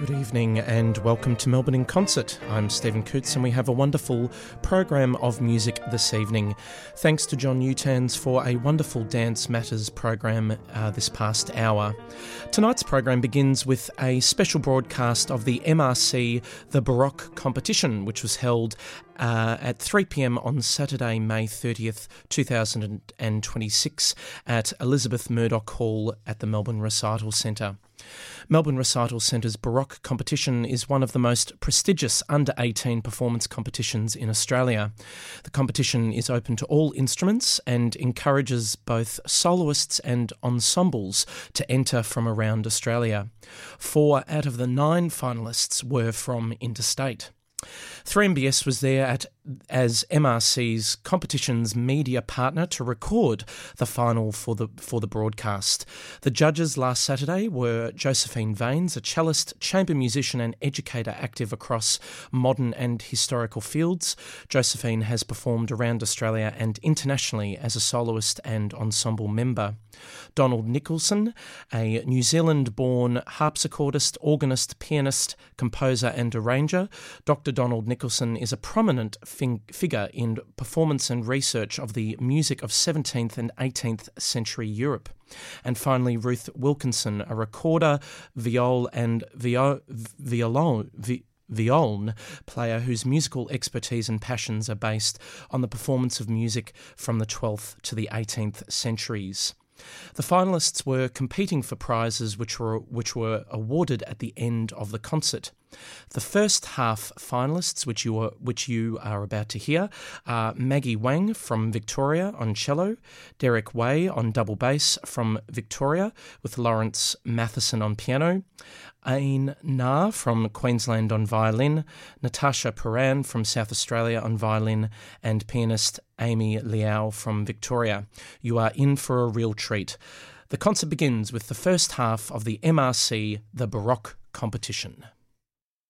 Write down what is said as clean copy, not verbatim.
Good evening and welcome to Melbourne in Concert. I'm Stephen Coots and we have a wonderful program of music this evening. Thanks to John Newtans for a wonderful Dance Matters program this past hour. Tonight's program begins with a special broadcast of the MRC The Baroque Competition, which was held at 3 p.m. on Saturday, May 30th, 2026 at Elizabeth Murdoch Hall at the Melbourne Recital Centre. Melbourne Recital Centre's Baroque competition is one of the most prestigious under-18 performance competitions in Australia. The competition is open to all instruments and encourages both soloists and ensembles to enter from around Australia. 4 out of the 9 finalists were from interstate. 3MBS was there as MRC's competition's media partner to record the final for the broadcast. The judges last Saturday were Josephine Vaines, a cellist, chamber musician and educator active across modern and historical fields. Josephine has performed around Australia and internationally as a soloist and ensemble member. Donald Nicholson, a New Zealand-born harpsichordist, organist, pianist, composer and arranger. Dr. Donald Nicholson is a prominent figure in performance and research of the music of 17th and 18th century Europe. And finally, Ruth Wilkinson, a recorder, viol and violin player whose musical expertise and passions are based on the performance of music from the 12th to the 18th centuries. The finalists were competing for prizes which were awarded at the end of the concert. The first half finalists, which you are about to hear, are Maggie Wang from Victoria on cello, Derek Way on double bass from Victoria, with Lawrence Matheson on piano, Ain Na from Queensland on violin, Natasha Paran from South Australia on violin, and pianist Amy Liao from Victoria. You are in for a real treat. The concert begins with the first half of the MRC The Baroque Competition.